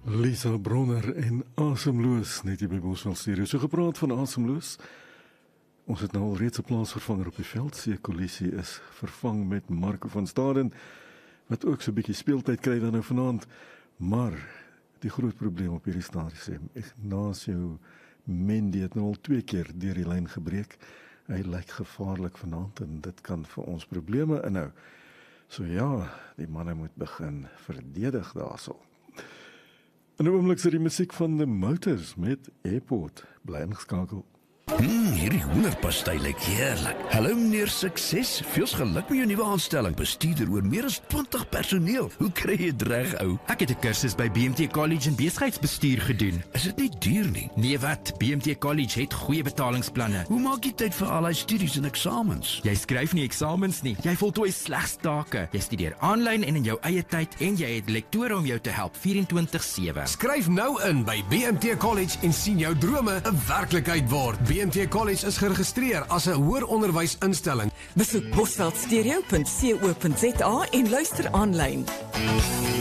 Lisa Bronner en Asemloos, net hier by Boswel Studio. So gepraat van Asemloos. Ons het nou al reeds 'n plaasvervanger op die veld. Seekollisie is vervang met Marco van Staden, wat ook so 'n bietjie speeltyd kry dan nou vanaand. Maar die groot probleem op hierdie stadium, Ignacio Mendy het nou al 2 keer deur die lyn gebreek. Hy lyk gevaarlik vanaand en dit kan vir ons probleme inhou. So ja, die manne moet begin verdedig daarso. En nou oomblik sit die musiek van The Motors met Airport. Bly ingeskakel. Hierdie hoenderpastei lyk heerlik. Hallo meneer Sukses, veels geluk met jou nuwe aanstelling. Bestuurder oor meer as 20 personeel. Hoe kry jy dit reg, ou? Ek het 'n kursus by BMT College in besigheidsbestuur gedoen. Is dit nie duur nie? Nee wat, BMT College het goeie betalingsplanne. Hoe maak jy tyd vir al die studies en eksamens? Jy skryf nie eksamens nie, jy voltooi slegs take. Jy studeer aanlyn en in jou eie tyd en jy het lektore om jou te help 24/7. Skryf nou in by BMT College en sien jou drome 'n werklikheid word. BMT College is geregistreer as 'n hoër onderwysinstelling. Besoek bosveldstereo.co.za en luister aanlyn.